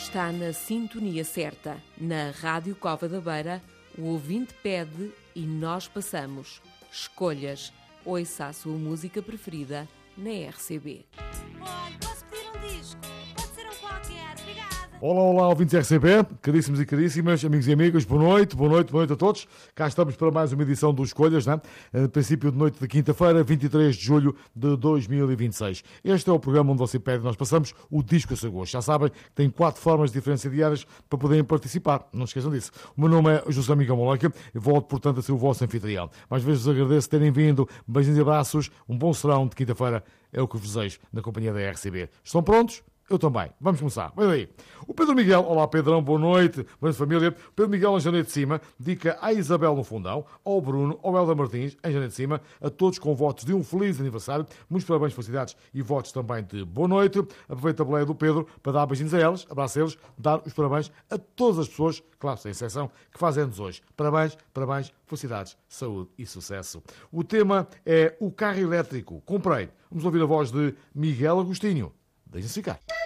Está na sintonia certa. Na Rádio Cova da Beira, o ouvinte pede e nós passamos. Escolhas. Ouça a sua música preferida na RCB. Olha, posso pedir um disco? Pode ser um qualquer, obrigada. Olá, olá, ouvintes RCB, caríssimos e caríssimas, amigos e amigas, boa noite a todos. Cá estamos para mais uma edição do Escolhas, né? Princípio de noite de quinta-feira, 23 de julho de 2026. Este é o programa onde você pede, nós passamos o disco a seu gosto. Já sabem que tem 4 formas diferenciadas para poderem participar, não se esqueçam disso. O meu nome é José Miguel Moloca e volto, portanto, a ser o vosso anfitrião. Mais vezes vos agradeço terem vindo, beijinhos e abraços, um bom serão de quinta-feira, é o que vos desejo na companhia da RCB. Estão prontos? Eu também. Vamos começar. Vem daí. O Pedro Miguel, olá Pedrão, boa noite família. Pedro Miguel em Janeiro de Cima, dedica à Isabel no Fundão, ao Bruno, ao Helder Martins em Janeiro de Cima, a todos com votos de um feliz aniversário, muitos parabéns, felicidades e votos também de boa noite. Aproveito a boleia do Pedro para dar beijinhos a elas, abraço a eles, dar os parabéns a todas as pessoas, claro, sem exceção, que fazem anos hoje. Parabéns, parabéns, felicidades, saúde e sucesso. O tema é o carro elétrico. Comprei. Vamos ouvir a voz de Miguel Agostinho. Deixem-se ficar.